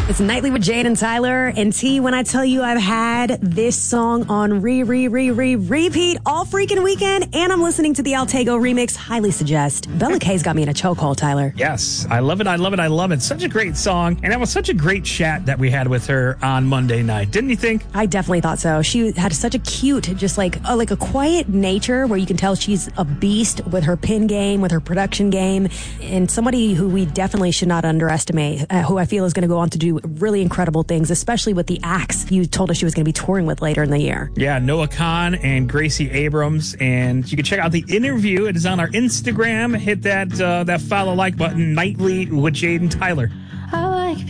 It's Nightly with Jade and Tyler. And T, when I tell you I've had this song on repeat all freaking weekend, and I'm listening to the Altego remix, highly suggest. Bella K's got me in a chokehold, Tyler. Yes, I love it. Such a great song. And that was such a great chat that we had with her on Monday night. Didn't you think? I definitely thought so. She had such a cute, just like a quiet nature where you can tell she's a beast with her pin game, with her production game, and somebody who we definitely should not underestimate, who I feel is going to go on to do really incredible things, especially with the acts you told us she was going to be touring with later in the year. Yeah, Noah Kahan and Gracie Abrams. And you can check out the interview. It is on our Instagram. Hit that follow like button, Nightly with Jade and Tyler.